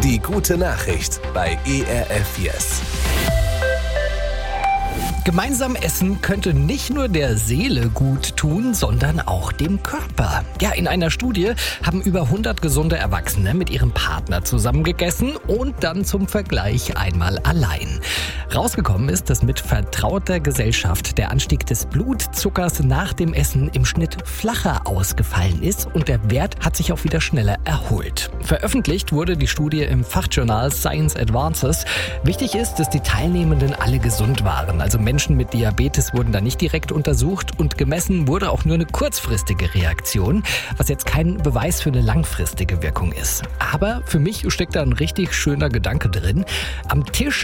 Die gute Nachricht bei ERF Yes. Gemeinsam essen könnte nicht nur der Seele gut tun, sondern auch dem Körper. Ja, in einer Studie haben über 100 gesunde Erwachsene mit ihrem Partner zusammen gegessen und dann zum Vergleich einmal allein. Rausgekommen ist, dass mit vertrauter Gesellschaft der Anstieg des Blutzuckers nach dem Essen im Schnitt flacher ausgefallen ist und der Wert hat sich auch wieder schneller erholt. Veröffentlicht wurde die Studie im Fachjournal Science Advances. Wichtig ist, dass die Teilnehmenden alle gesund waren, also Menschen mit Diabetes wurden da nicht direkt untersucht und gemessen wurde auch nur eine kurzfristige Reaktion, was jetzt kein Beweis für eine langfristige Wirkung ist. Aber für mich steckt da ein richtig schöner Gedanke drin. Am Tisch